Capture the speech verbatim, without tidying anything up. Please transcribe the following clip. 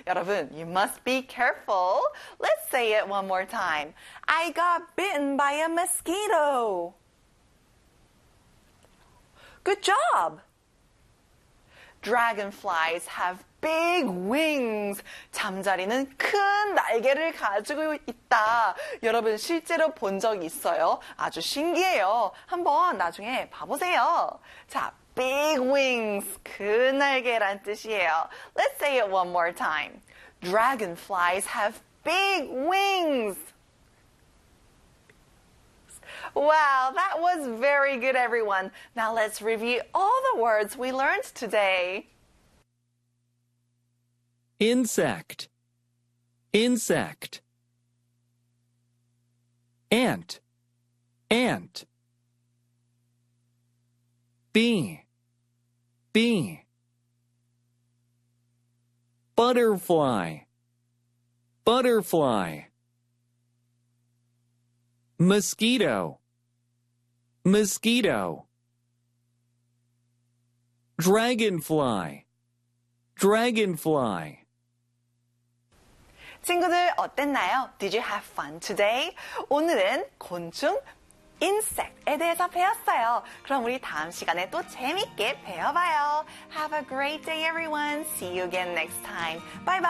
여러분, you must be careful. Let's say it one more time. I got bitten by a mosquito. Good job. Dragonflies have big wings. 잠자리는 큰 날개를 가지고 있다. 여러분 실제로 본 적 있어요? 아주 신기해요. 한번 나중에 봐보세요. 자, big wings, 큰 날개란 뜻이에요. Let's say it one more time. Dragonflies have big wings. Wow, that was very good, everyone. Now let's review all the words we learned today. Insect, insect. Ant, ant. Bee, bee. Butterfly, butterfly. Mosquito, mosquito. Dragonfly, dragonfly. 친구들 어땠나요? Did you have fun today? 오늘은 곤충, insect에 대해서 배웠어요. 그럼 우리 다음 시간에 또 재밌게 배워봐요. Have a great day, everyone. See you again next time. Bye bye.